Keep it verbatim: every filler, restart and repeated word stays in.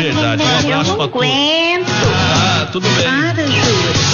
verdade. Um abraço pra todos. aguento. Ah, tudo bem. Para, Júlio.